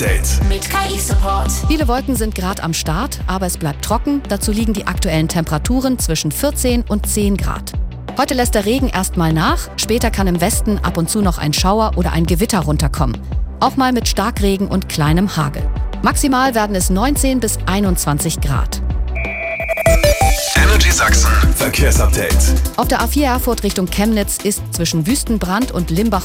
Mit KI-Support. Viele Wolken sind gerade am Start, aber es bleibt trocken. Dazu liegen die aktuellen Temperaturen zwischen 14 und 10 Grad. Heute lässt der Regen erstmal nach. Später kann im Westen ab und zu noch ein Schauer oder ein Gewitter runterkommen. Auch mal mit Starkregen und kleinem Hagel. Maximal werden es 19 bis 21 Grad. Energy Sachsen Verkehrsupdate. Auf der A4 Erfurt Richtung Chemnitz ist zwischen Wüstenbrand und Limbach